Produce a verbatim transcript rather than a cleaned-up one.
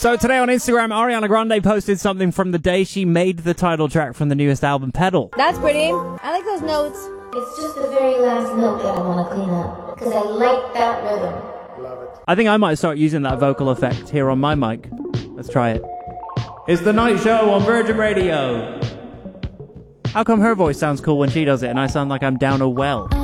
So today on Instagram, Ariana Grande posted something from the day she made the title track from the newest album, Pedal. That's pretty. I like those notes. It's just the very last note that I want to clean up, because I like that rhythm. Love it. I think I might start using that vocal effect here on my mic. Let's try it. It's The Night Show on Virgin Radio. How come her voice sounds cool when she does it and I sound like I'm down a well?